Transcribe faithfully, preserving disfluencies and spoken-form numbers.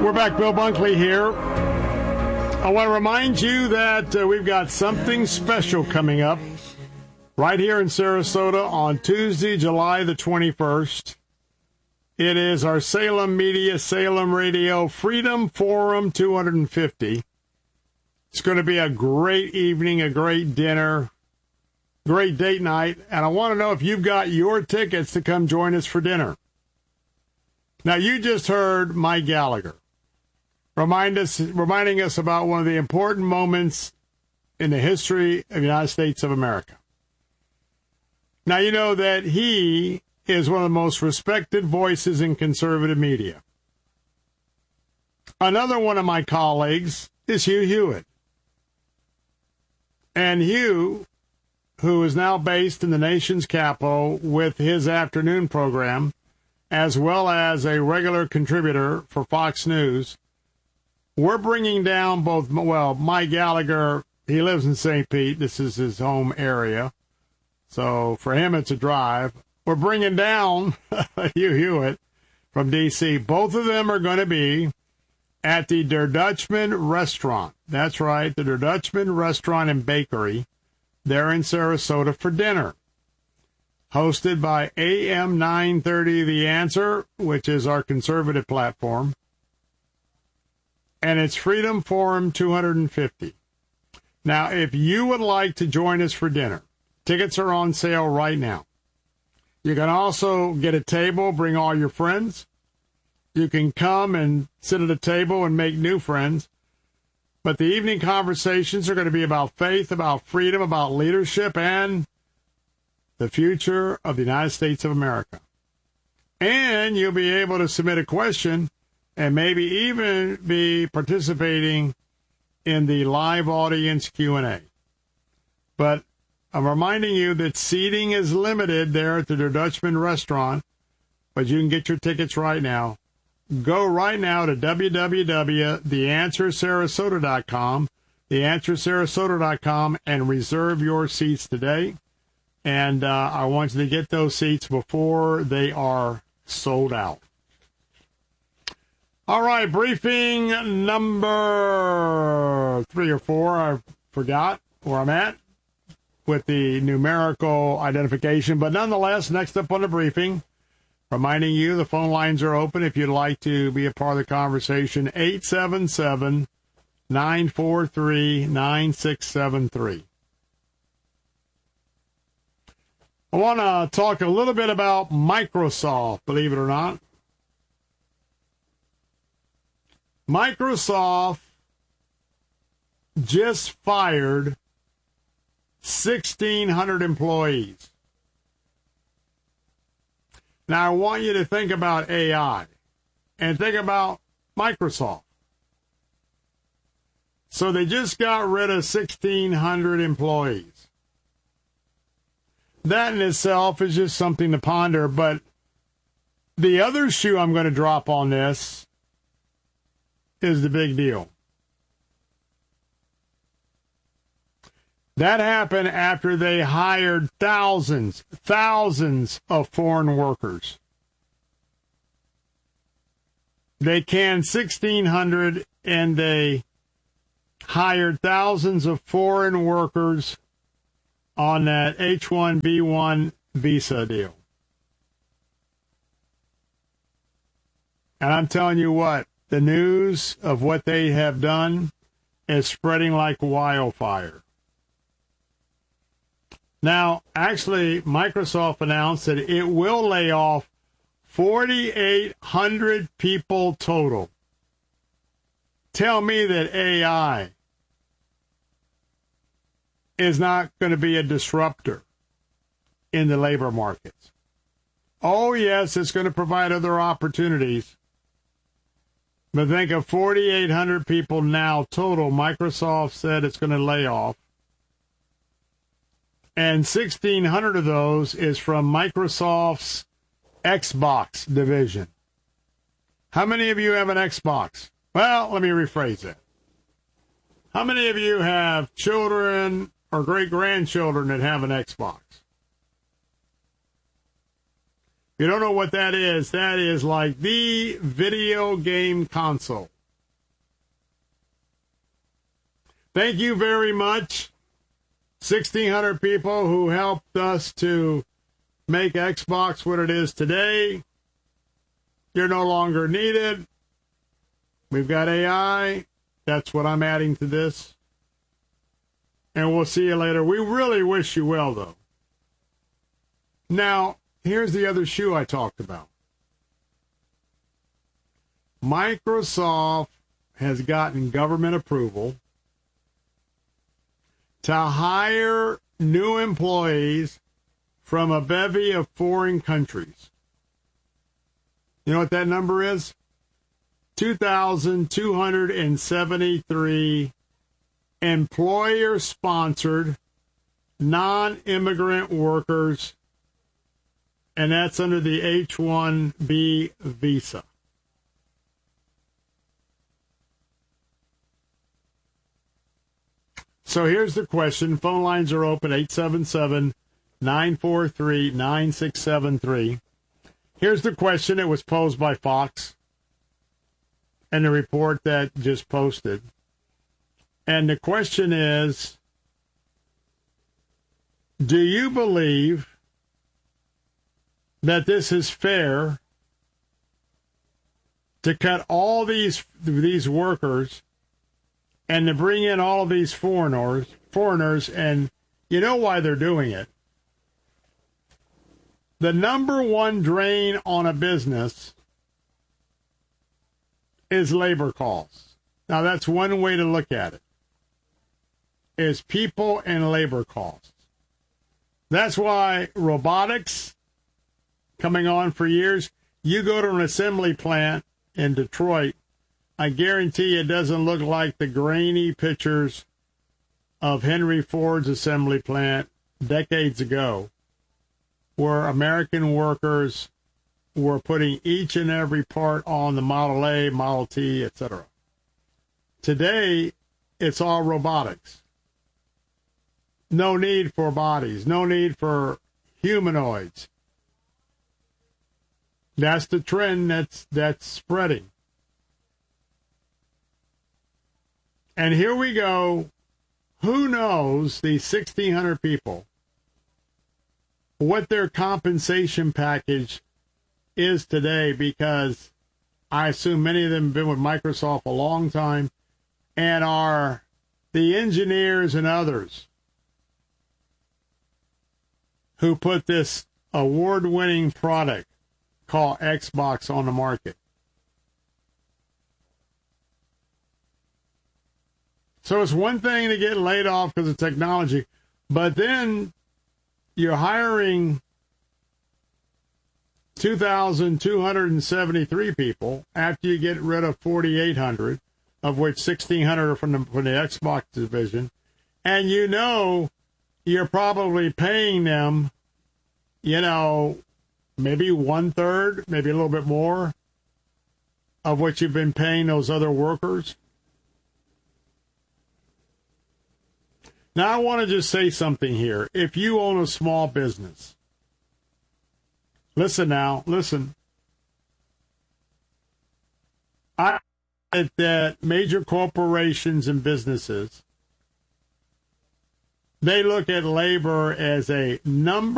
We're back. Bill Bunkley here. I want to remind you that uh, we've got something special coming up right here in Sarasota on Tuesday, July the twenty-first. It is our Salem Media, Salem Radio Freedom Forum two hundred fifty. It's going to be a great evening, a great dinner, great date night, and I want to know if you've got your tickets to come join us for dinner. Now, you just heard Mike Gallagher remind us, reminding us about one of the important moments in the history of the United States of America. Now, you know that he is one of the most respected voices in conservative media. Another one of my colleagues is Hugh Hewitt. And Hugh, who is now based in the nation's capital with his afternoon program, as well as a regular contributor for Fox News, we're bringing down both, well, Mike Gallagher, he lives in Saint Pete. This is his home area. So for him, it's a drive. We're bringing down Hugh Hewitt from D C. Both of them are going to be at the Der Dutchman Restaurant. That's right, the Der Dutchman Restaurant and Bakery there in Sarasota for dinner. Hosted by A M nine thirty The Answer, which is our conservative platform. And it's Freedom Forum two hundred fifty. Now, if you would like to join us for dinner, tickets are on sale right now. You can also get a table, bring all your friends. You can come and sit at a table and make new friends. But the evening conversations are going to be about faith, about freedom, about leadership, and the future of the United States of America. And you'll be able to submit a question and maybe even be participating in the live audience Q and A. But I'm reminding you that seating is limited there at the Der Dutchman Restaurant, but you can get your tickets right now. Go right now to w w w dot the answer sarasota dot com, the answer sarasota dot com, and reserve your seats today. And uh, I want you to get those seats before they are sold out. All right, briefing number three or four. I forgot where I'm at with the numerical identification. But nonetheless, next up on the briefing, reminding you the phone lines are open if you'd like to be a part of the conversation, eight seven seven, nine four three, nine six seven three. I want to talk a little bit about Microsoft, believe it or not. Microsoft just fired sixteen hundred employees. Now, I want you to think about A I and think about Microsoft. So they just got rid of sixteen hundred employees. That in itself is just something to ponder, but the other shoe I'm going to drop on this is the big deal. That happened after they hired thousands, thousands of foreign workers. They canned sixteen hundred and they hired thousands of foreign workers on that H one B one visa deal. And I'm telling you what, the news of what they have done is spreading like wildfire. Now, actually, Microsoft announced that it will lay off forty-eight hundred people total. Tell me that A I is not going to be a disruptor in the labor markets. Oh, yes, it's going to provide other opportunities. But think of forty-eight hundred people now total. Microsoft said it's going to lay off. And sixteen hundred of those is from Microsoft's Xbox division. How many of you have an Xbox? Well, let me rephrase that. How many of you have children or great-grandchildren that have an Xbox? you don't know what that is, that is like the video game console. Thank you very much. sixteen hundred people who helped us to make Xbox what it is today. You're no longer needed. We've got A I. That's what I'm adding to this. And we'll see you later. We really wish you well, though. Now, here's the other shoe I talked about. Microsoft has gotten government approval to hire new employees from a bevy of foreign countries. You know what that number is? two thousand two hundred seventy-three employer-sponsored non-immigrant workers, and that's under the H one B visa. So here's the question. Phone lines are open, eight seven seven, nine four three, nine six seven three. Here's the question. It was posed by Fox and the report that just posted. And the question is, do you believe that this is fair to cut all these these workers and to bring in all of these foreigners, foreigners, and you know why they're doing it? The number one drain on a business is labor costs. Now, that's one way to look at it, is people and labor costs. That's why robotics, coming on for years, you go to an assembly plant in Detroit, I guarantee it doesn't look like the grainy pictures of Henry Ford's assembly plant decades ago, where American workers were putting each and every part on the Model A, Model T, et cetera. Today, it's all robotics. No need for bodies, no need for humanoids. That's the trend that's that's spreading. And here we go. Who knows, these sixteen hundred people, what their compensation package is today, because I assume many of them have been with Microsoft a long time and are the engineers and others who put this award-winning product called Xbox on the market. So it's one thing to get laid off because of technology, but then you're hiring two thousand two hundred seventy-three people after you get rid of forty-eight hundred, of which sixteen hundred are from the, from the Xbox division, and you know you're probably paying them, you know, maybe one-third, maybe a little bit more of what you've been paying those other workers. Now, I want to just say something here. If you own a small business, listen now, listen. I think that major corporations and businesses, they look at labor as a number